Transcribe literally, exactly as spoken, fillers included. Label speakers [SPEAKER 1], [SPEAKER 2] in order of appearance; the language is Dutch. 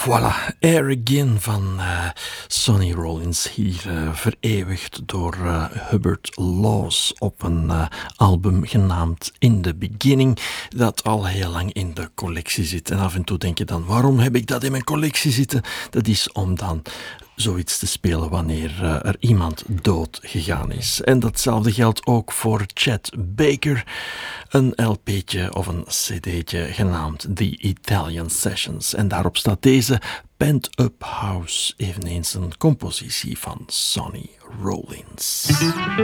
[SPEAKER 1] Voilà, Air Again van uh, Sonny Rollins, hier uh, vereeuwigd door uh, Hubbard Laws op een uh, album genaamd In the Beginning, dat al heel lang in de collectie zit. En af en toe denk je dan, waarom heb ik dat in mijn collectie zitten? Dat is om dan zoiets te spelen wanneer uh, er iemand dood gegaan is. En datzelfde geldt ook voor Chet Baker, een L P'tje of een cd'tje genaamd The Italian Sessions. En daarop staat deze Pent Up House, eveneens een compositie van Sonny Rollins.